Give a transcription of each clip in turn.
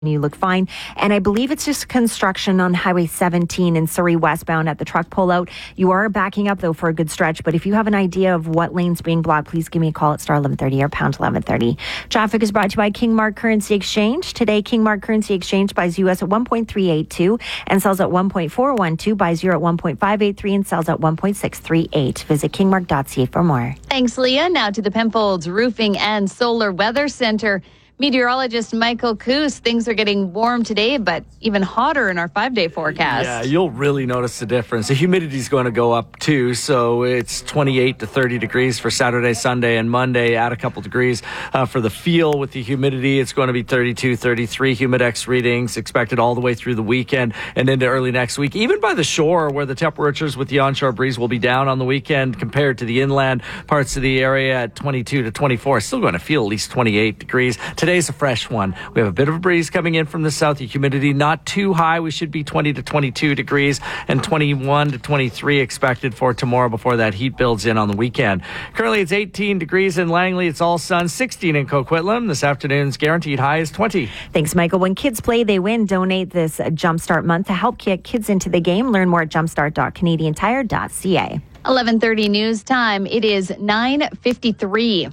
You look fine. And I believe it's just construction on Highway 17 in Surrey westbound at the truck pullout. You are backing up, though, for a good stretch. But if you have an idea of what lane's being blocked, please give me a call at star 1130 or pound 1130. Traffic is brought to you by King Mark Currency Exchange. Today, King Mark Currency Exchange buys US at 1.382 and sells at 1.412, buys euro at 1.583 and sells at 1.638. Visit kingmark.ca for more. Thanks, Leah. Now to the Penfolds Roofing and Solar Weather Center. Meteorologist Michael Coos, things are getting warm today, but even hotter in our 5-day forecast. Yeah, you'll really notice the difference. The humidity is going to go up too, so it's 28 to 30 degrees for Saturday, Sunday, and Monday. Add a couple degrees for the feel with the humidity. It's going to be 32, 33 Humidex readings expected all the way through the weekend and into early next week. Even by the shore, where the temperatures with the onshore breeze will be down on the weekend compared to the inland parts of the area at 22 to 24. It's still going to feel at least 28 degrees. Today's a fresh one. We have a bit of a breeze coming in from the south. The humidity not too high. We should be 20 to 22 degrees and 21 to 23 expected for tomorrow before that heat builds in on the weekend. Currently, it's 18 degrees in Langley. It's all sun. 16 in Coquitlam. This afternoon's guaranteed high is 20. Thanks, Michael. When kids play, they win. Donate this Jumpstart month to help get kids into the game. Learn more at jumpstart.canadiantire.ca. 11:30 news time. It is 9:53.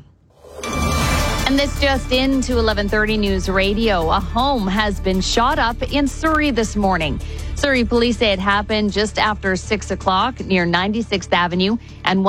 And this just into 11:30 News Radio. A home has been shot up in Surrey this morning. Surrey police say it happened just after 6 o'clock near 96th Avenue and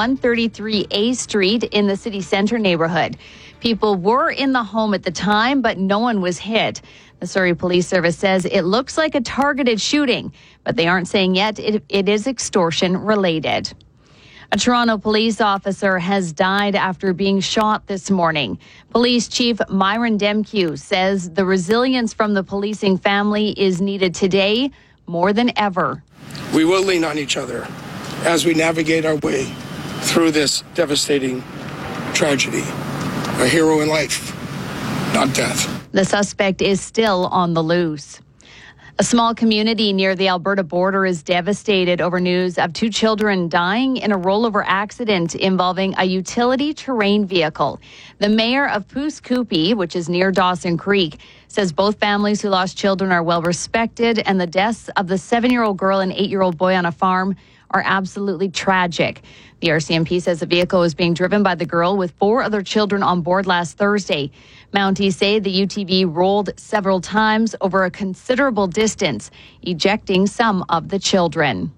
133A Street in the city center neighborhood. People were in the home at the time, but no one was hit. The Surrey Police Service says it looks like a targeted shooting, but they aren't saying yet it is extortion related. A Toronto police officer has died after being shot this morning. Police Chief Myron Demkew says the resilience from the policing family is needed today more than ever. We will lean on each other as we navigate our way through this devastating tragedy. A hero in life, not death. The suspect is still on the loose. A small community near the Alberta border is devastated over news of 2 children dying in a rollover accident involving a utility terrain vehicle. The mayor of Pouce Coupe, which is near Dawson Creek, says both families who lost children are well respected, and the deaths of the 7-year-old girl and 8-year-old boy on a farm are absolutely tragic. The RCMP says the vehicle was being driven by the girl with 4 other children on board last Thursday. Mounties say the UTV rolled several times over a considerable distance, ejecting some of the children.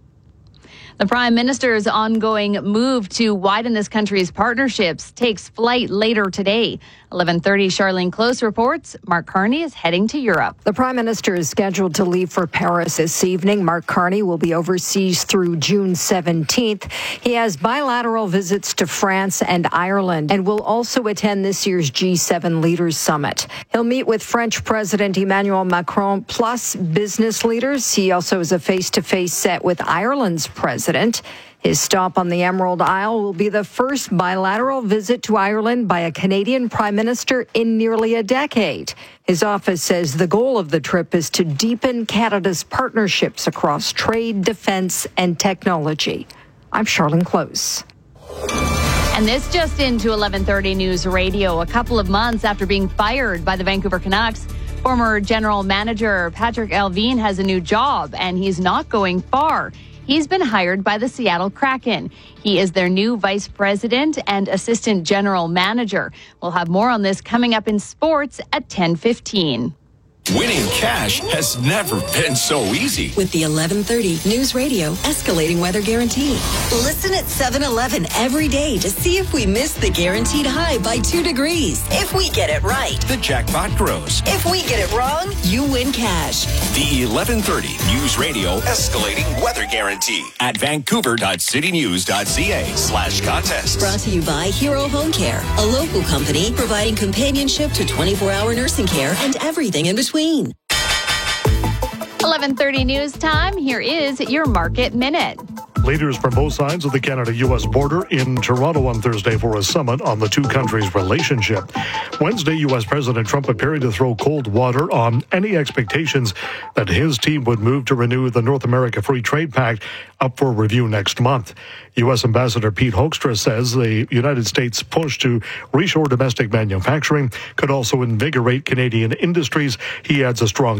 The Prime Minister's ongoing move to widen this country's partnerships takes flight later today. 11:30, Charlene Close reports Mark Carney is heading to Europe. The Prime Minister is scheduled to leave for Paris this evening. Mark Carney will be overseas through June 17th. He has bilateral visits to France and Ireland and will also attend this year's G7 Leaders Summit. He'll meet with French President Emmanuel Macron plus business leaders. He also has a face-to-face set with Ireland's president. His stop on the Emerald Isle will be the first bilateral visit to Ireland by a Canadian Prime Minister in nearly a decade. His office says the goal of the trip is to deepen Canada's partnerships across trade, defense, and technology. I'm Charlene Close. And this just into 11:30 News Radio. A couple of months after being fired by the Vancouver Canucks, former general manager Patrick Allvin has a new job, and he's not going far. He's been hired by the Seattle Kraken. He is their new vice president and assistant general manager. We'll have more on this coming up in sports at 10:15. Winning cash has never been so easy. With the 11:30 News Radio Escalating Weather Guarantee. Listen at 7-Eleven every day to see if we miss the guaranteed high by 2 degrees. If we get it right, the jackpot grows. If we get it wrong, you win cash. The 11:30 News Radio Escalating Weather Guarantee at vancouver.citynews.ca/contest. Brought to you by Hero Home Care, a local company providing companionship to 24-hour nursing care and everything in between. 11:30 news time. Here is your Market Minute. Leaders from both sides of the Canada-U.S. border in Toronto on Thursday for a summit on the two countries' relationship. Wednesday, U.S. President Trump appearing to throw cold water on any expectations that his team would move to renew the North America Free Trade Pact up for review next month. U.S. Ambassador Pete Hoekstra says the United States' push to reshore domestic manufacturing could also invigorate Canadian industries. He adds a strong